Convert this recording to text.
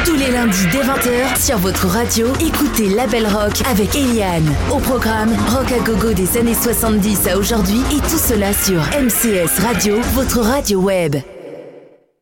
Tous les lundis dès 20h sur votre radio, écoutez Label Rock avec Eliane. Au programme, rock à gogo des années 70 à aujourd'hui et tout cela sur MCS Radio, votre radio web.